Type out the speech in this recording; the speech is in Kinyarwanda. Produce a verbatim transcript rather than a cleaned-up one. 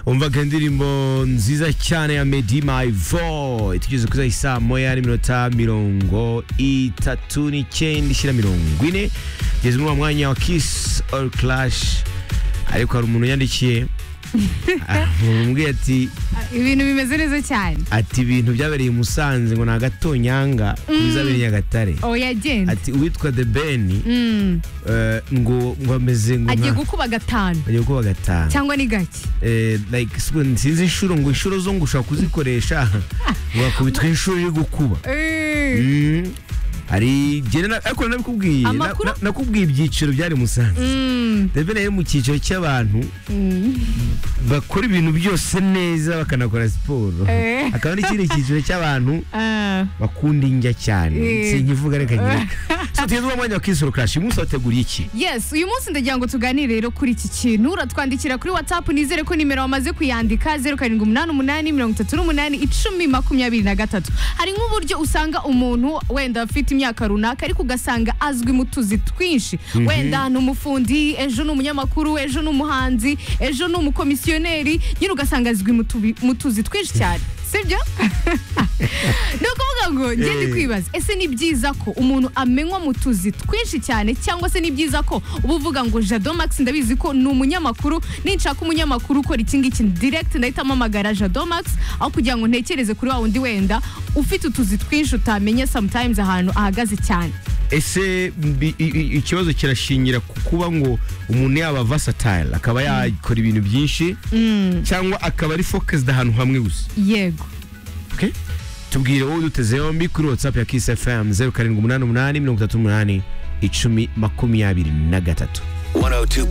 umvaga indirimbo nziza cyane ya Meddy My Voice tugeze kuza isa moya n'iminota mirongo itatu n'icyenda ishyira mirongo ine tugeze mu mwanya wa Kiss or Clash ariko hari umuntu yandikiye umubwiye ati ibintu bimeze neza cyane ati ibintu byabereye Musanze ngo na gatonyanga kuzabereye Nyagatare oh yagenda ati uwitwa The Ben mm. uh, ngo ngo ameze ngo agiye gukuba gatanu agiye gukuba gatanu cyangwa ni gake eh like sinzi inshuro ngo inshuro zo ngushaka kuzikoresha wakubitwa inshuro yo gukuba eh hari gene ariko nabikubwiye nakubwiye ibyiciro byari Musanze The Ben yari mu cyiciro cy'abantu bakora ibintu byose neza bakanakora siporo akaba n'ikindi cyiciro cy'abantu bakunda injya cyane sinkivuga reka nyine so tugeze mu mwanya wa Kiss or Clash umunsi wateguriye iki yes uyu munsi ndagira ngo tuganire rero kuri iki kintu uratwandikira kuri WhatsApp nizere ko nimero wamaze kuyandika zero karindwi umunani umunani mirongo itatu n'umunani icumi makumyabiri na gatatu hari nk'uburyo usanga umuntu wenda afite imyaka runaka ariko ugasanga azwi mu tuzi twinshi wenda n'umufundi ejo n'umunyamakuru ejo n'umuhanzi ejo n'umukomisiyoneri nyine ugasanga azwi mu tuzi twinshi cyane sibyo nukuvuga ngo ngende kwibaza ese ni byiza ko umuntu amenywa mu tuzi twinshi cyane cyangwa se ni byiza ko uba uvuga ngo Jado Max ndabizi ko ni umunyamakuru ninshaka umunyamakuru ukora iki ngiki direct ndahita mpamagara Jado Max aho kugira ngo ntekereze kuri wa wundi wenda ufite utuzi twinshi utamenye sometimes ahantu ahagaze cyane ese ikibazo kirashingira kuba ngo umuntu yaba versatile akaba yakora ibintu byinshi cyangwa akaba ari focused ahantu hamwe gusa yego okay tubwire wowe duteze yombi kuri WhatsApp ya Kiss F M zero karindwi umunani umunani mirongo itatu n'umunani icumi makumyabiri na gatatu.